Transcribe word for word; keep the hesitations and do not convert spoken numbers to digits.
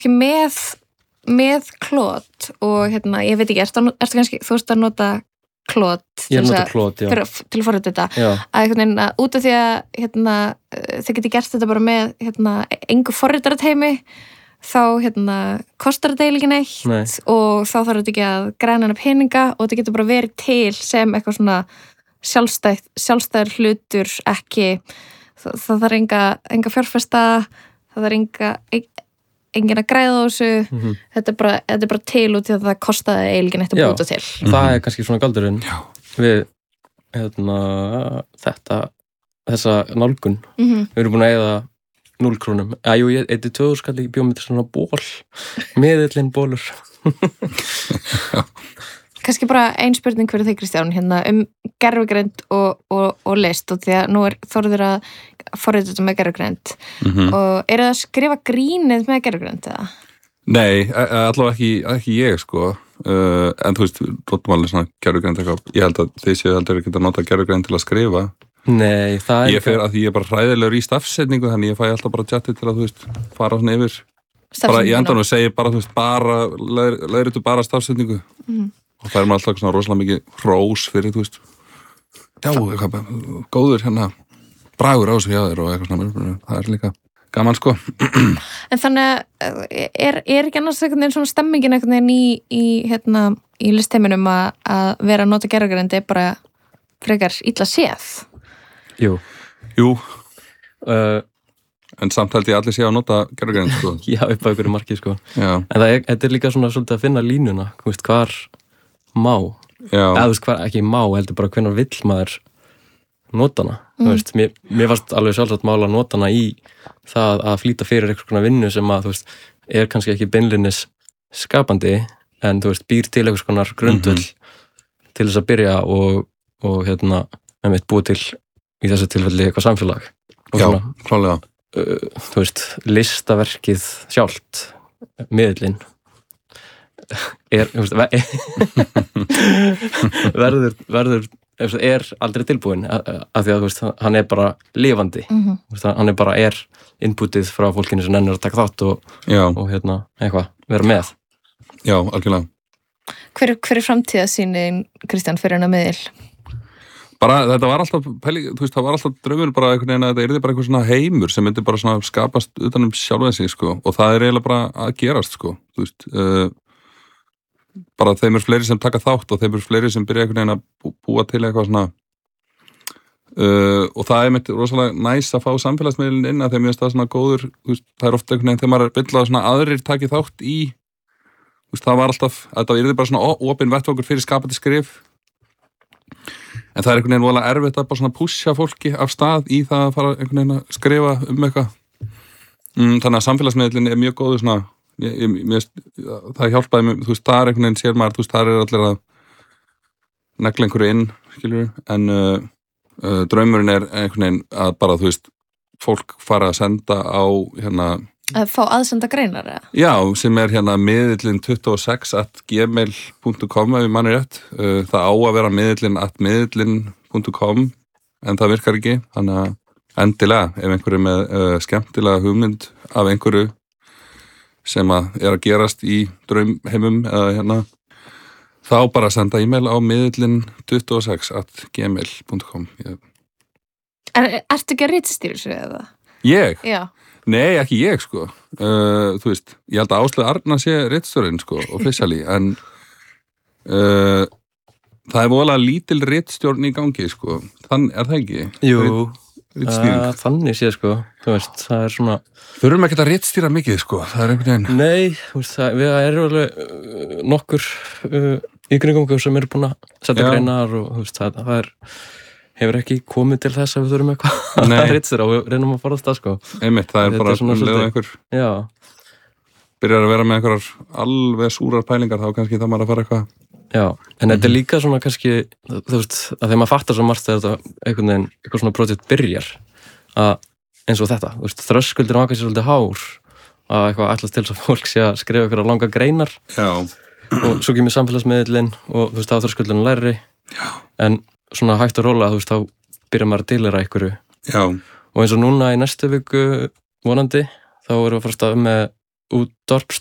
ekki með með klót og hérna, ég veit ekki, ertu, ertu kannski þú veist að nota klót til, klót, fyrir, til að forrita þetta já. Að einhvern veginn að út af því að hérna, þið geti gert þetta bara með hérna, engu forritarateymi þá hérna, kostar þetta eiginlega neitt Nei. Og þá þarf þetta ekki að græna hana peninga og þetta getur bara verið til sem eitthvað svona sjálfstæð, sjálfstæður hlutur ekki, það, það þarf enga, enga fjárfesta, það þarf enga enginn að græða á þessu mm-hmm. þetta, er bara, þetta er bara til út því að það kostaði eiginlega neitt að búta til mm-hmm. það er kannski svona galdurinn við hérna, þetta þessa nálgun mm-hmm. við erum búin að eyða núll krónum já, jú, ég eitthvað tvöður skall ekki bjóð með svona ból miðillinn bólur kannski bara ein spurning fyrir þig Kristján hérna, um gervigreind og, og, og list og því að nú er Þórður að forrita þetta með gervigreind mm-hmm. og eru það að skrifa grínið með gervigreind eða? Nei, allavega ekki, ekki ég sko uh, en þú veist, róttumálið svona gervigreind eitthvað, ég held að þið séu heldur ekki að nota gervigreind til að skrifa Nei, það er ég fer að því ég er bara hræðilegur í stafsetningu þannig ég fæ alltaf bara tjatti til að þú veist fara svona yfir bara í endanum segi bara, þú veist, bara leiðir þú bara stafsetningu mm-hmm. og það er maður alltaf svona rosalega mikið rós fyrir, þú veist já, eitthvað, góður hérna bragur á þessu hjá þér og eitthvað svona það er líka gaman, sko En þannig, er, er ekki annars einhvern veginn svona stemmingin einhvern veginn í, í hérna, í listheiminum að, að vera að nota gervigreind er bara frekar illa séð Jú Jú uh, En samt held ég allir sé að nota gervigreind, sko Já, upp á einhverju marki, sko Já. En það er, þetta er líka svona svolítið að finna línuna veist, hvar má eða þú veist hvar ekki má, heldur bara hvenær vill maður nota hana mm. þú veist, mér, mér varst alveg sjálfsagt mála að nota hana í það að flýta fyrir eitthvað svona vinnu sem að, þú veist, er kannski ekki beinlinnis skapandi en þú veist, býr til eitthvað svona grundvöll mm-hmm. til þess að byrja og, og hérna, með mitt búið til í þessu tilfelli eitthvað samfélag og Já, svona, klálega uh, þú veist, listaverkið sjálft, miðlinn er, þú veist, verður, verður er aldrei tilbúin af því að, þú veist, hann er bara lifandi, mm-hmm. veist, hann er bara er inputið frá fólkinu sem ennur að taka þátt og, og hérna, eitthvað, vera með Já, algjörlega Hver, hver er framtíðarsýnin, Kristján, fyrir hennar miðil? Bara, þetta var alltaf, pæli, þú veist, það var alltaf draumur bara einhvern veginn að þetta yrði bara eitthvað svona heimur sem myndi bara svona skapast utan um sjálfan sig, sko, og það er eiginlega bara að gerast, sko, þú veist, uh, bara þeim er fleiri sem taka þátt og þeim er fleiri sem byrja einhvern veginn að búa til eitthvað svona uh, og það er mitt rosalega næs að fá samfélagsmiðlinn inn að þeim er það svona góður, þú veist, það er ofta einhvern veginn þegar maður er byllað svona aðrir taki þátt í, þú veist, það var alltaf, þetta yrði bara svona opin vettvangur fyrir skapandi skrif en það er einhvern veginn voðalega erfitt að bara svona pushja fólki af stað í það að fara einhvern veginn að skrifa um eitthvað mm, þannig að samfélagsmiðlinn er mjög góður svona Ég, ég, mér, það hjálpaði mér, þú veist, það er einhvern veginn sér maður, þú veist, það er allir að negla einhverju inn, skiljur en uh, uh, draumurinn er einhvern veginn að bara, þú veist fólk fara að senda á hérna, að fá aðsenda greinar, eða? Já, sem er hérna miðillinn tuttugu og sex at gmail punktur com ef ég manni rétt, uh, það á að vera miðillinn at miðillinn punktur com en það virkar ekki, þannig að endilega, ef einhverju með uh, skemmtilega hugmynd af einhverju sem að er að gerast í draumheimum eða hérna þá bara senda e-mail á miðillinn tuttugu og sex at gmail punktur com ég... En ertu ekki að ritstýra þessu eða? Ég? Já. Nei, ekki ég sko uh, þú veist, ég held að Áslaug Arna sé ritstjórinn sko, officially en uh, það er voðalega lítil ritstjórn í gangi sko, þann er það ekki? Jú, uh, þannig sé sko, þú veist, það er svona Þurfum ekki að ritstýra mikið, sko, það er einhvern veginn. Nei, þú veist, það, við erum alveg uh, nokkur uh, í kringum sem eru búin að setja greinar og þú veist, það, það er, hefur ekki komið til þess að við þurfum eitthvað að ritstýra og við reynum að fara á stað, sko. Einmitt, það er bara að leiða einhver, já. byrjar að vera með einhverjar alveg súrar pælingar, þá kannski það maður að fara eitthvað. Já, en mm-hmm. þetta er líka svona kannski, þú veist, að þegar maður fattar svo margt þegar þetta einhvern veginn, eitthvað svona projekt byrjar, að eins og þetta, þú veist, þröskuldin var kannski svolítið hár að eitthvað ætlast til þess að fólk sé að skrifa eitthvað langa greinar Já. og svo kemur samfélagsmiðlinn og þú veist, þá þröskuldin læri Já. en svona hægt að róla, þú veist, þá byrjar maður að deilera einhverju Já. og eins og núna í næstu viku vonandi, þá erum við að fara að stað með útvarp